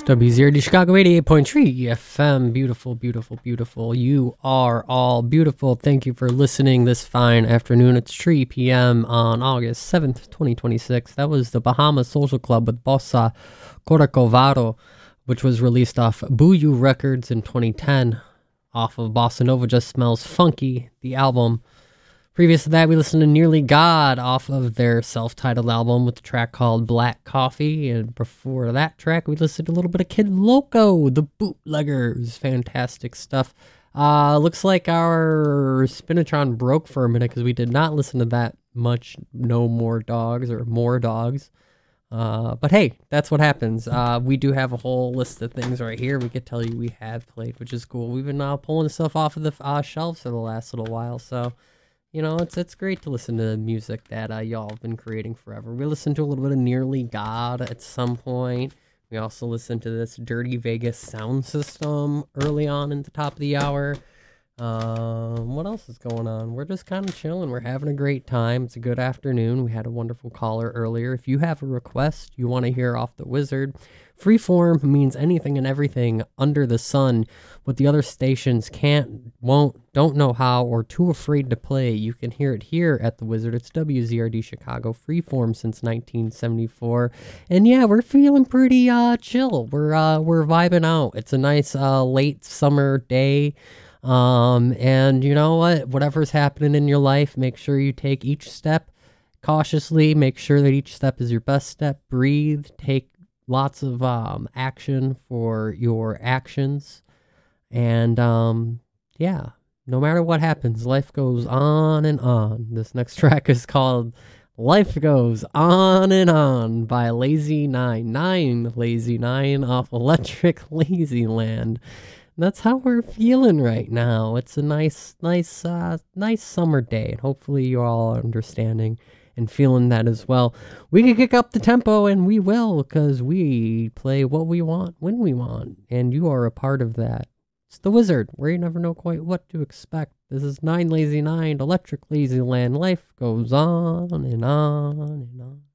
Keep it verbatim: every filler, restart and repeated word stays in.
W zero D Chicago eighty-eight point three F M. Beautiful, beautiful, beautiful. You are all beautiful. Thank you for listening this fine afternoon. It's three p.m. on August seventh, twenty twenty-six. That was the Bahamas Social Club with Bossa Corcovado, which was released off Buju Records in twenty ten, off of Bossa Nova Just Smells Funky, the album. Previous to that, we listened to Nearly God off of their self-titled album with the track called Black Coffee. And before that track, we listened to a little bit of Kid Loco, the Bootleggers. Fantastic stuff. Uh, looks like our Spinatron broke for a minute because we did not listen to that much No More Dogs or More Dogs. Uh, but hey, that's what happens. Uh, we do have a whole list of things right here we could tell you we have played, which is cool. We've been uh, pulling stuff off of the uh, shelves for the last little while, so... You know, it's it's great to listen to the music that uh, y'all have been creating forever. We listened to a little bit of Nearly God at some point. We also listened to this Dirty Vegas sound system early on in the top of the hour. Um, what else is going on? We're just kind of chilling. We're having a great time. It's a good afternoon. We had a wonderful caller earlier. If you have a request you want to hear off the Wizard, freeform means anything and everything under the sun. What the other stations can't, won't, don't know how, or too afraid to play, you can hear it here at the Wizard. It's W Z R D Chicago, freeform since nineteen seventy-four. And yeah, we're feeling pretty uh chill. We're uh we're vibing out. It's a nice uh late summer day. Um, and you know what? Whatever's happening in your life, make sure you take each step cautiously. Make sure that each step is your best step. Breathe. Take lots of um action for your actions. And um, yeah, no matter what happens, life goes on and on. This next track is called Life Goes On and On by Lazy Nine. Nine Lazy Nine off Electric Lazyland. That's how we're feeling right now. It's a nice, nice, uh, nice summer day, and hopefully you're all understanding and feeling that as well. We can kick up the tempo, and we will, because we play what we want when we want, and you are a part of that. It's the Wizard, where you never know quite what to expect. This is Nine Lazy Nine, Electric Lazyland. Life goes on and on and on.